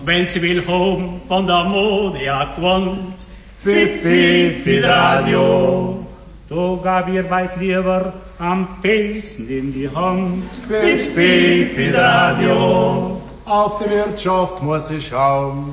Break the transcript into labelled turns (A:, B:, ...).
A: Und wenn sie will home von der Mode gewohnt,
B: Pfiffi für Radio.
A: da gab ihr weit lieber am Pelzen in die Hand.
B: Pfiffi für Radio. Auf die Wirtschaft muss ich schauen.